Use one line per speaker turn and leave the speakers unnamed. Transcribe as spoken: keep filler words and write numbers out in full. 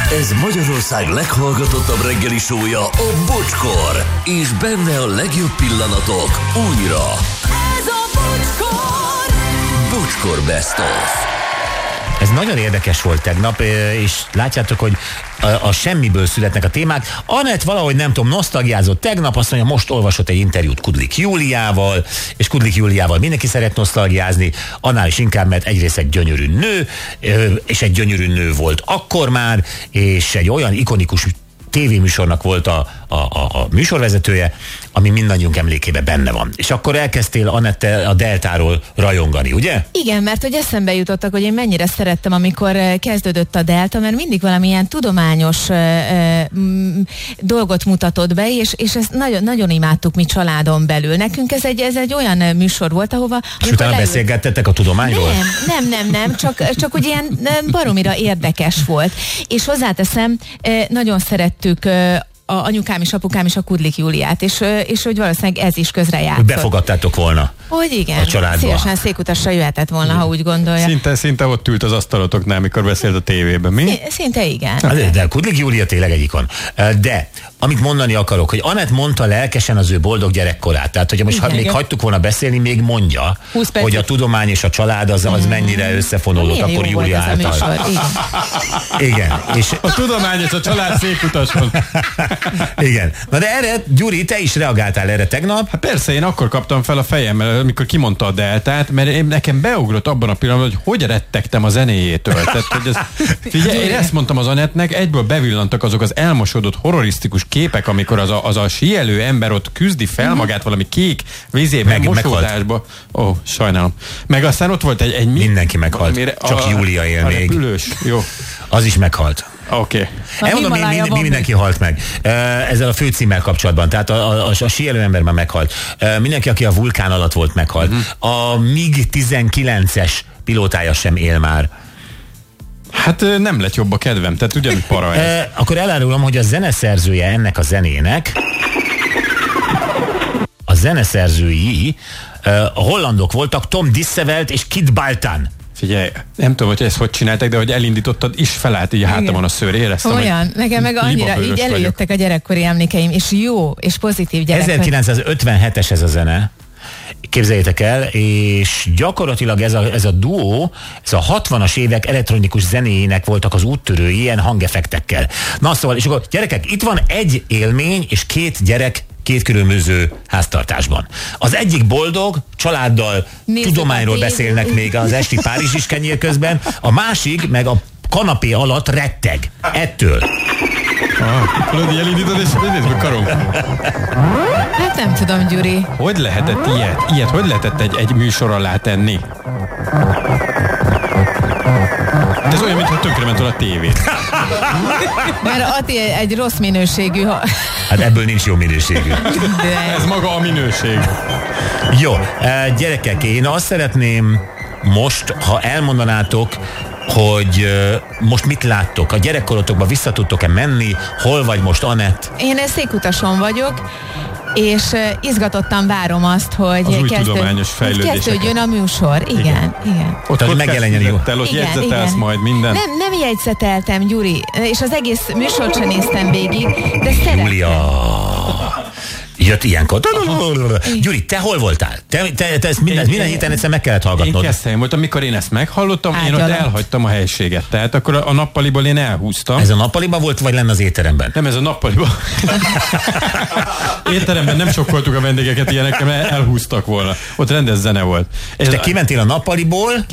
Ez Magyarország leghallgatottabb reggeli show-ja, a Bocskor. És benne a legjobb pillanatok újra.
Ez a Bocskor!
Bocskor Best of.
Ez nagyon érdekes volt tegnap, és látjátok, hogy a, a semmiből születnek a témák. Anett valahogy, nem tudom, nosztalgiázott tegnap, azt mondja, most olvasott egy interjút Kudlik Júliával, és Kudlik Júliával mindenki szeret nosztalgiázni, annál is inkább, mert egyrészt egy gyönyörű nő, és egy gyönyörű nő volt akkor már, és egy olyan ikonikus tévéműsornak volt a, a, a, a műsorvezetője, ami mindannyiunk emlékében benne van. És akkor elkezdtél, Anette, a Deltáról rajongani, ugye?
Igen, mert hogy eszembe jutottak, hogy én mennyire szerettem, amikor kezdődött a Delta, mert mindig valamilyen tudományos uh, um, dolgot mutatott be, és, és ezt nagyon, nagyon imádtuk mi családon belül. Nekünk ez egy, ez egy olyan műsor volt, ahova...
És utána leült... beszélgettetek a tudományról?
Nem, nem, nem, nem, csak, csak úgy ilyen baromira érdekes volt. És hozzáteszem, nagyon szerettük a anyukám és apukám és a Kudlik Júliát, és, és hogy valószínűleg ez is közrejátszott.
Befogadtátok volna.
Hogy igen,
a családba.
Szívesen Székutasra jöhetett volna, ha úgy gondolja.
Szinte, szinte ott ült az asztalotoknál, mikor beszélt a tévében, mi?
Szinte igen.
De, de Kudlik Júlia tényleg egy ikon. De, amit mondani akarok, hogy Anett mondta lelkesen az ő boldog gyerekkorát. Tehát, hogyha most igen, ha, még hagytuk volna beszélni, még mondja, hogy a tudomány és a család az, az mennyire összefonódott akkor Júlia által.
Igen.
Igen. És
a tudomány és a család székutason.
Igen. Na de erre, Gyuri, te is reagáltál erre tegnap?
Hát persze, én akkor kaptam fel a fejemmel, amikor kimondta a Deltát, mert én, nekem beugrott abban a pillanatban, hogy hogy rettegtem a zenéjétől. Tehát, hogy ez, figyelj, én ezt mondtam az Anettnek, egyből bevillantak azok az elmosódott horrorisztikus képek, amikor az a, az a síelő ember ott küzdi fel magát valami kék vízében,
Meg,
mosódásba. Ó, oh, sajnálom. Meg aztán ott volt egy... egy
Mindenki meghalt,
valamire,
csak
a,
Júlia él
a
még.
Repülős. Jó.
Az is meghalt.
Oké. Okay.
Elmondom, mi, mi, mi mindenki halt meg. Ezzel a főcímmel kapcsolatban. Tehát a, a, a síelő ember már meghalt. Mindenki, aki a vulkán alatt volt, meghalt. Uh-huh. A mig tizenkilences pilótája sem él már.
Hát nem lett jobb a kedvem, tehát ugyanúgy para ez.
E, akkor elárulom, hogy a zeneszerzője ennek a zenének, a zeneszerzői a hollandok voltak, Tom Dissevelt és Kid Baltan.
Figyelj, nem tudom, hogy ezt hogy csináltak, de hogy elindítottad, is felállt így a hátamon a szőr, éreztem,
olyan, nekem meg annyira így előjöttek vagyok. A gyerekkori emlékeim, és jó, és pozitív gyerekkori.
ezerkilencszázötvenhetes ez a zene. Képzeljétek el, és gyakorlatilag ez a, ez a duó, ez a hatvanas évek elektronikus zenéjének voltak az úttörői, ilyen hangeffektekkel. Na szóval, és akkor gyerekek, itt van egy élmény, és két gyerek két különböző háztartásban. Az egyik boldog, családdal, Nézzük tudományról beszélnek még az esti párizsis kenyér közben, a másik meg a kanapé alatt retteg. Ettől.
Ah, Lodi, elindítod, és nézd meg karom.
Hát nem tudom, Gyuri.
Hogy lehetett ilyet? Ilyet hogy lehetett egy, egy műsor alá tenni? De ez olyan, mintha tönkrement a tévét.
Mert Ati egy rossz minőségű... Ha...
Hát ebből nincs jó minőségű.
De... Ez maga a minőség.
Jó, gyerekek, én azt szeretném most, ha elmondanátok, hogy uh, most mit láttok? A gyerekkorotokba vissza tudtok-e menni? Hol vagy most, Anett?
Én Székutason vagyok, és uh, izgatottan várom azt, hogy
az új
kezdő,
tudományos fejlődéseket.
Kezdődjön a műsor. Igen, igen. igen.
Ott, ott megjelenjen jó. Ott
igen,
jegyzetelsz
igen.
majd minden.
Nem, nem jegyzeteltem, Gyuri, és az egész műsort sem néztem végig, de szerettem.
Júlia... Jött ilyenkor. Gyuri, te hol voltál? Te, te, te ezt minden, én, minden héten egyszer meg kellett hallgatnod.
Én kezdtem volt, amikor én ezt meghallottam, Ágyalat. Én ott elhagytam a helységet. Tehát akkor a, a nappaliból én elhúztam.
Ez a nappaliban volt, vagy lenne az étteremben?
Nem, ez a nappaliban. Étteremben nem sokkoltuk a vendégeket ilyenekkel, mert elhúztak volna. Ott rendes zene volt.
És te kimentél a nappaliból,